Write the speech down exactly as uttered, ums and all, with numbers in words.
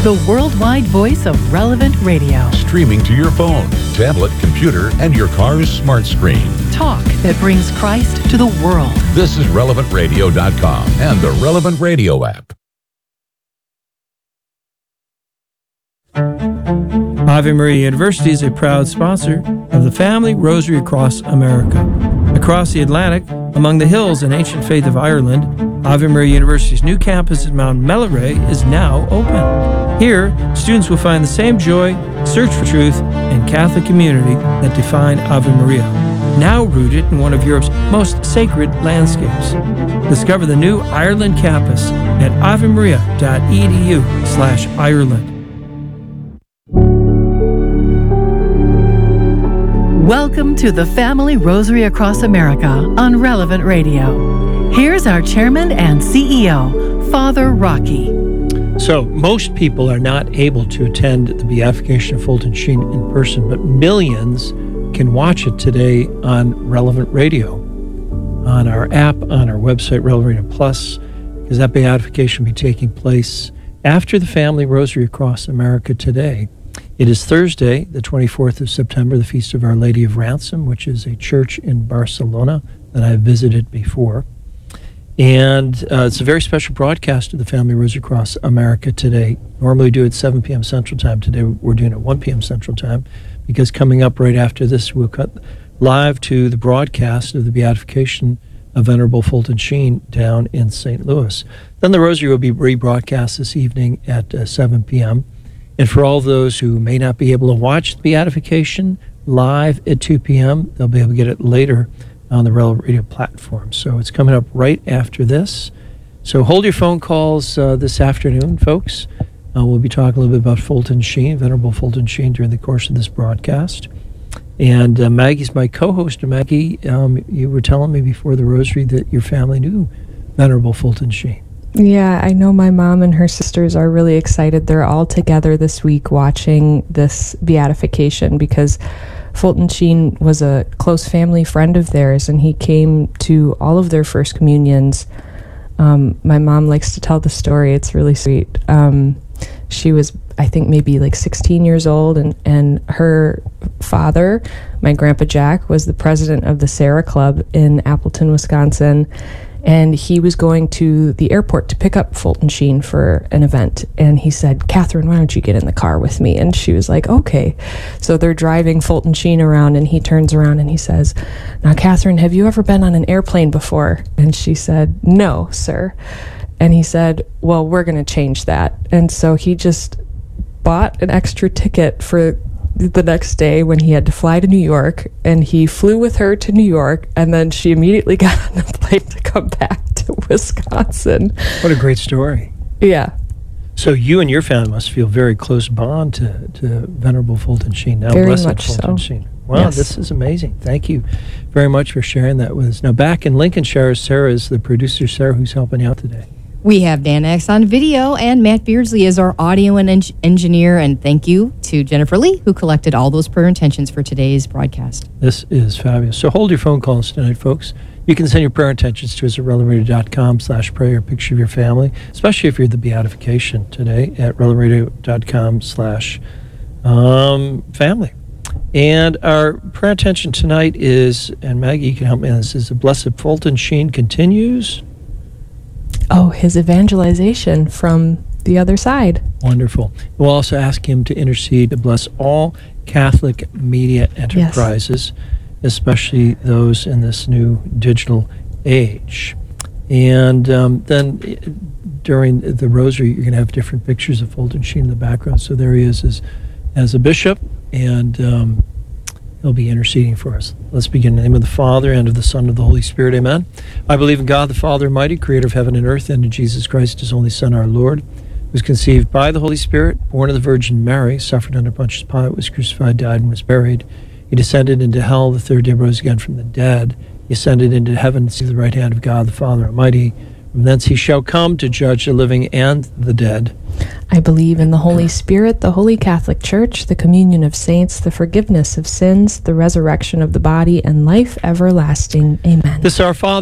the worldwide voice of Relevant Radio. Streaming to your phone, tablet, computer, and your car's smart screen. Talk that brings Christ to the world. This is relevant radio dot com and the Relevant Radio app. Ave Maria University is a proud sponsor of the Family Rosary Across America. Across the Atlantic, among the hills and ancient faith of Ireland, Ave Maria University's new campus at Mount Melleray is now open. Here, students will find the same joy, search for truth, and Catholic community that define Ave Maria, now rooted in one of Europe's most sacred landscapes. Discover the new Ireland campus at avemaria.edu slash Ireland. Welcome to the Family Rosary Across America on Relevant Radio. Here's our chairman and C E O, Father Rocky. So, most people are not able to attend the beatification of Fulton Sheen in person, but millions can watch it today on Relevant Radio, on our app, on our website, Relevant Radio Plus, because that beatification will be taking place after the Family Rosary Across America today. It is Thursday, the twenty-fourth of September, the Feast of Our Lady of Ransom, which is a church in Barcelona that I've visited before. And uh, it's a very special broadcast of the Family Rosary Across America today. Normally we do it at seven p.m. Central Time. Today we're doing it at one p.m. Central Time, because coming up right after this, we'll cut live to the broadcast of the beatification of Venerable Fulton Sheen down in Saint Louis. Then the Rosary will be rebroadcast this evening at uh, seven p.m., and for all those who may not be able to watch the beatification live at two p.m., they'll be able to get it later on the Relevant Radio platform. So it's coming up right after this. So hold your phone calls uh, this afternoon, folks. Uh, we'll be talking a little bit about Fulton Sheen, Venerable Fulton Sheen, during the course of this broadcast. And uh, Maggie's my co-host. Maggie, um, you were telling me before the Rosary that your family knew Venerable Fulton Sheen. Yeah, I know my mom and her sisters are really excited. They're all together this week watching this beatification because Fulton Sheen was a close family friend of theirs, and he came to all of their first communions. Um, my mom likes to tell the story. It's really sweet. Um, she was, I think, maybe like sixteen years old, and, and her father, my grandpa Jack, was the president of the Sarah Club in Appleton, Wisconsin. And he was going to the airport to pick up Fulton Sheen for an event. And he said, "Catherine, why don't you get in the car with me?" And she was like, "Okay." So they're driving Fulton Sheen around, and he turns around and he says, "Now, Catherine, have you ever been on an airplane before?" And she said, "No, sir." And he said, "Well, we're going to change that." And so he just bought an extra ticket for the next day when he had to fly to New York, and he flew with her to New York, and then she immediately got on a plane to come back to Wisconsin. What a great story. Yeah. So you and your family must feel very close bond to, to Venerable Fulton Sheen, now very Blessed much Fulton so. Sheen. Wow, Yes. This is amazing. Thank you very much for sharing that with us. Now, back in Lincolnshire, Sarah is the producer. Sarah, who's helping you out today? We have Dan X on video, and Matt Beardsley is our audio and en- engineer. And thank you to Jennifer Lee, who collected all those prayer intentions for today's broadcast. This is fabulous. So hold your phone calls tonight, folks. You can send your prayer intentions to us at relevantradio.com slash prayer, a picture of your family, especially if you're at the beatification today at relevantradio.com slash um, family. And our prayer intention tonight is, and Maggie, you can help me on this, is the Blessed Fulton Sheen continues. Oh, his evangelization from the other side. Wonderful. We'll also ask him to intercede to bless all Catholic media enterprises, yes, especially those in this new digital age. And um, then during the Rosary, you're going to have different pictures of Fulton Sheen in the background. So there he is as, as a bishop, and um, he'll be interceding for us. Let's begin in the name of the Father, and of the Son, and of the Holy Spirit. Amen. I believe in God, the Father Almighty, creator of heaven and earth, and in Jesus Christ, his only Son, our Lord, who was conceived by the Holy Spirit, born of the Virgin Mary, suffered under Pontius Pilate, was crucified, died, and was buried. He descended into hell. The third day rose again from the dead. He ascended into heaven, to the right hand of God, the Father Almighty. From thence he shall come to judge the living and the dead. I believe in the Holy Spirit, the Holy Catholic Church, the communion of saints, the forgiveness of sins, the resurrection of the body, and life everlasting. Amen. This is our Father.